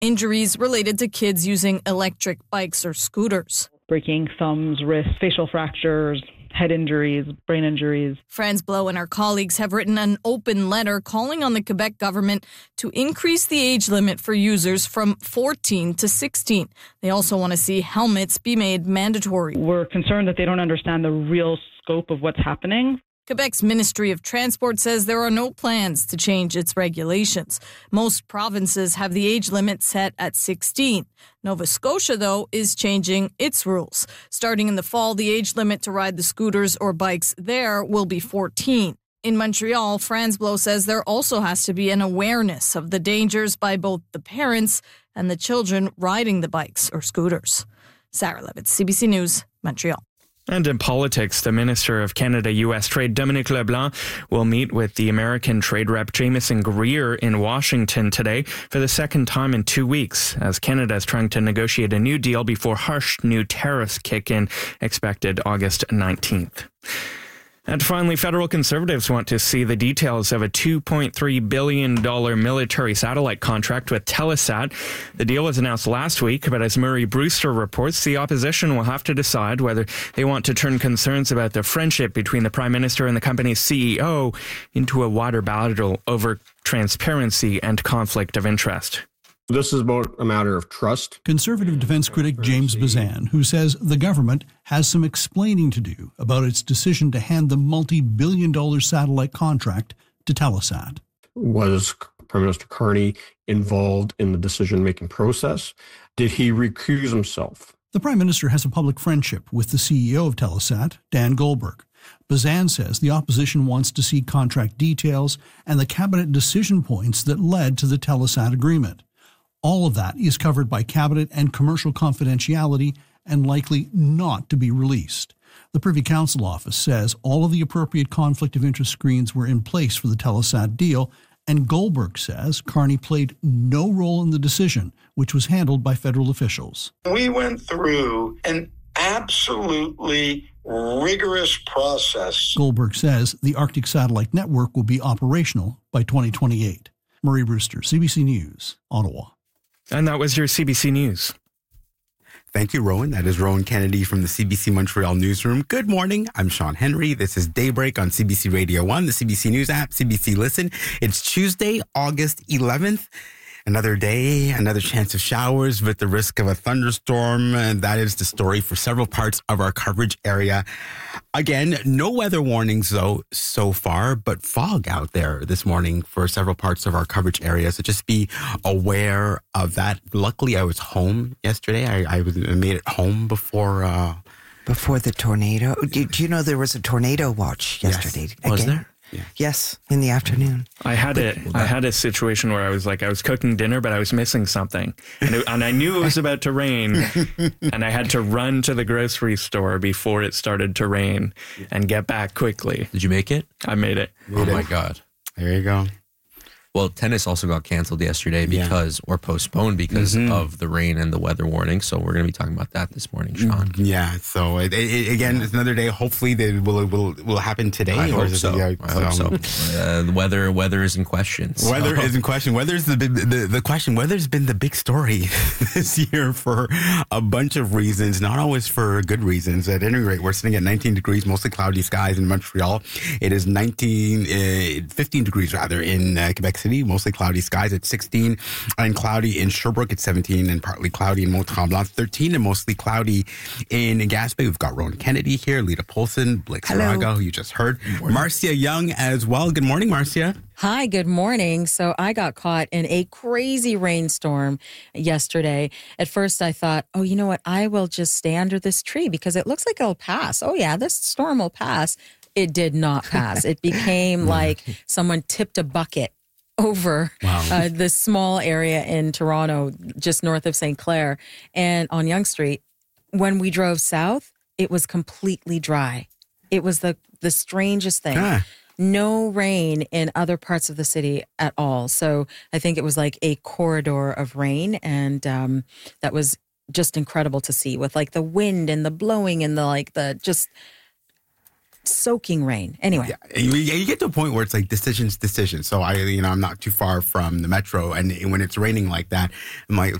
injuries related to kids using electric bikes or scooters. Breaking thumbs, wrists, facial fractures, head injuries, brain injuries. Franz Blow and our colleagues have written an open letter calling on the Quebec government to increase the age limit for users from 14 to 16. They also want to see helmets be made mandatory. We're concerned that they don't understand the real scope of what's happening. Quebec's Ministry of Transport says there are no plans to change its regulations. Most provinces have the age limit set at 16. Nova Scotia, though, is changing its rules. Starting in the fall, the age limit to ride the scooters or bikes there will be 14. In Montreal, Franz Blow says there also has to be an awareness of the dangers by both the parents and the children riding the bikes or scooters. Sarah Levitt, CBC News, Montreal. And in politics, the Minister of Canada-U.S. Trade, Dominic LeBlanc, will meet with the American trade rep Jamieson Greer in Washington today for the second time in 2 weeks, as Canada is trying to negotiate a new deal before harsh new tariffs kick in, expected August 19th. And finally, federal Conservatives want to see the details of a $2.3 billion military satellite contract with Telesat. The deal was announced last week, but as Murray Brewster reports, the opposition will have to decide whether they want to turn concerns about the friendship between the Prime Minister and the company's CEO into a wider battle over transparency and conflict of interest. This is about a matter of trust. Conservative defense critic James Bazan, who says the government has some explaining to do about its decision to hand the multi-billion-dollar satellite contract to Telesat. Was Prime Minister Carney involved in the decision-making process? Did he recuse himself? The Prime Minister has a public friendship with the CEO of Telesat, Dan Goldberg. Bazan says the opposition wants to see contract details and the cabinet decision points that led to the Telesat agreement. All of that is covered by cabinet and commercial confidentiality and likely not to be released. The Privy Council office says all of the appropriate conflict of interest screens were in place for the Telesat deal, and Goldberg says Carney played no role in the decision, which was handled by federal officials. We went through an absolutely rigorous process. Goldberg says the Arctic Satellite Network will be operational by 2028. Murray Brewster, CBC News, Ottawa. And that was your CBC News. Thank you, Rowan. That is Rowan Kennedy from the CBC Montreal newsroom. Good morning. I'm Sean Henry. This is Daybreak on CBC Radio 1, the CBC News app, CBC Listen. It's Tuesday, August 11th. Another day, another chance of showers with the risk of a thunderstorm. And that is the story for several parts of our coverage area. Again, no weather warnings, though, so far, but fog out there this morning for several parts of our coverage area. So just be aware of that. Luckily, I was home yesterday. I made it home before the tornado. Did you know there was a tornado watch yesterday? Yes. Was there? Yeah. Yes, in the afternoon. I had a situation where I was cooking dinner, but I was missing something. And I knew it was about to rain. And I had to run to the grocery store before it started to rain and get back quickly. Did you make it? I made it. My God. There you go. Well, tennis also got canceled yesterday or postponed because of the rain and the weather warning. So we're going to be talking about that this morning, Sean. Yeah. So again, it's another day. Hopefully, it will happen today. I hope so. The weather is in question. So. Weather is in question. Weather's the question. Weather's been the big story this year for a bunch of reasons, not always for good reasons. At any rate, we're sitting at 19 degrees, mostly cloudy skies in Montreal. It is 15 degrees rather in Quebec City, mostly cloudy skies at 16 and cloudy in Sherbrooke at 17 and partly cloudy in Mont-Tremblant, 13 and mostly cloudy in Gaspé. We've got Rowan Kennedy here, Lita Polson, Blake Saraga, who you just heard, Marcia Young as well. Good morning, Marcia. Hi, good morning. So I got caught in a crazy rainstorm yesterday. At first I thought, oh, you know what? I will just stay under this tree because it looks like it'll pass. Oh yeah, this storm will pass. It did not pass. It became like someone tipped a bucket over this small area in Toronto, just north of St. Clair, and on Yonge Street. When we drove south, it was completely dry. It was the strangest thing. No rain in other parts of the city at all. So I think it was like a corridor of rain, and that was just incredible to see with like the wind and the blowing and the soaking rain. Anyway. Yeah, you get to a point where it's like decisions. So I'm not too far from the metro, and when it's raining like that, I'm like,